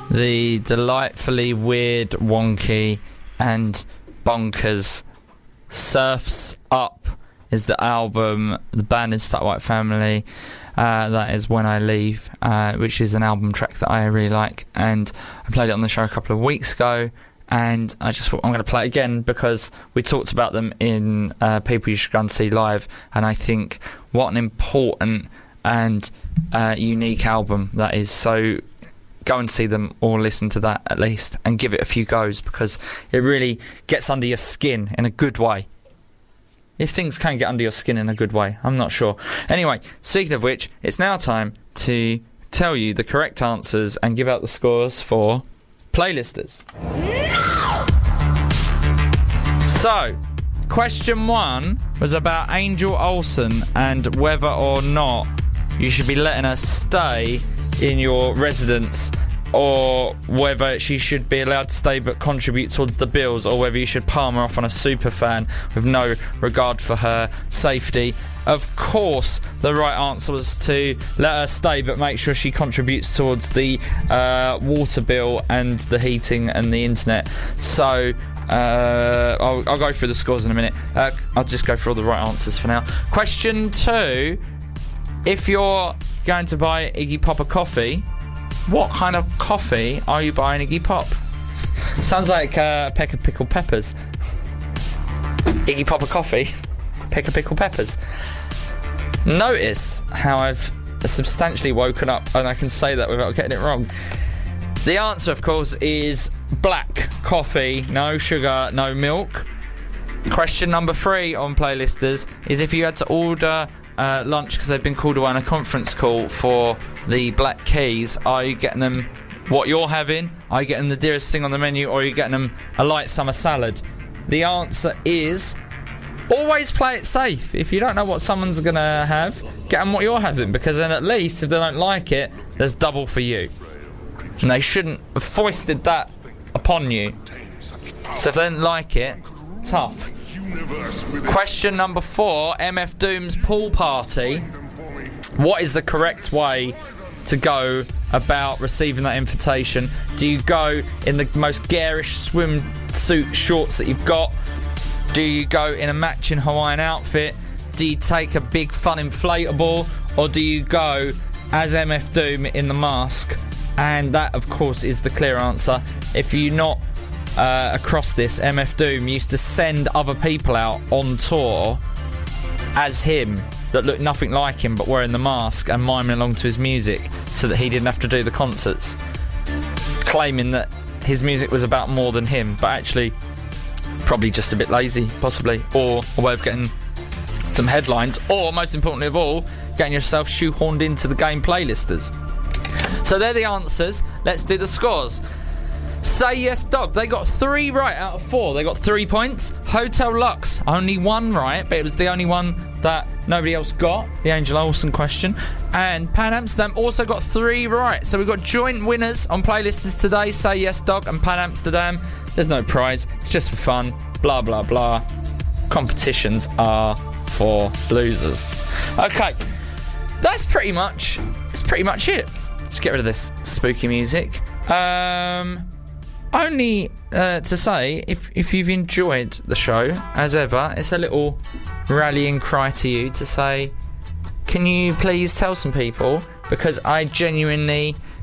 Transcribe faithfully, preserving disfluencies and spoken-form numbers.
The delightfully weird, wonky, and bonkers Surf's Up is the album. The band is Fat White Family. Uh, that is When I Leave, uh, which is an album track that I really like, and I played it on the show a couple of weeks ago, and I just thought I'm going to play it again because we talked about them in uh, People You Should Go and See Live, and I think what an important and uh, unique album that is. So go and see them or listen to that at least and give it a few goes, because it really gets under your skin in a good way. If things can get under your skin in a good way, I'm not sure. Anyway, speaking of which, it's now time to tell you the correct answers and give out the scores for Playlisters. No! So, question one was about Angel Olsen and whether or not you should be letting her stay in your residence, or whether she should be allowed to stay but contribute towards the bills, or whether you should palm her off on a superfan with no regard for her safety. Of course, the right answer was to let her stay but make sure she contributes towards the uh, water bill and the heating and the internet. So uh, I'll, I'll go through the scores in a minute. Uh, I'll just go through all the right answers for now. Question two: if you're going to buy Iggy Pop a coffee, what kind of coffee are you buying Iggy Pop? Sounds like uh, a peck of pickled peppers. Iggy Pop a coffee, peck of pickled peppers. Notice how I've substantially woken up, and I can say that without getting it wrong. The answer, of course, is black coffee, no sugar, no milk. Question number three on Playlisters is if you had to order Uh, lunch because they've been called away on a conference call for the Black Keys, are you getting them what you're having? Are you getting the dearest thing on the menu, or are you getting them a light summer salad? The answer is always play it safe. If you don't know what someone's going to have, get them what you're having, because then at least if they don't like it, there's double for you. And they shouldn't have foisted that upon you. So if they didn't like it, tough. Question number four, M F Doom's pool party. What is the correct way to go about receiving that invitation? Do you go in the most garish swimsuit shorts that you've got? Do you go in a matching Hawaiian outfit? Do you take a big fun inflatable? Or do you go as M F Doom in the mask? And that, of course, is the clear answer. If you're not Uh, across this, M F Doom used to send other people out on tour as him that looked nothing like him but wearing the mask and miming along to his music so that he didn't have to do the concerts, claiming that his music was about more than him, but actually probably just a bit lazy, possibly, or a way of getting some headlines, or most importantly of all, getting yourself shoehorned into the game Playlisters. So they're the answers. Let's do the scores. Say Yes Dog, they got three right out of four. They got three points. Hotel Lux, only one right, but it was the only one that nobody else got, the Angel Olsen question. And Pan Amsterdam also got three right. So we've got joint winners on Playlisters today, Say Yes Dog and Pan Amsterdam. There's no prize, it's just for fun, blah blah blah. Competitions are for losers. Okay, that's pretty much, that's pretty much it. Just get rid of this spooky music. Um... Only uh, to say, if if you've enjoyed the show, as ever, it's a little rallying cry to you to say, can you please tell some people? Because I genuinely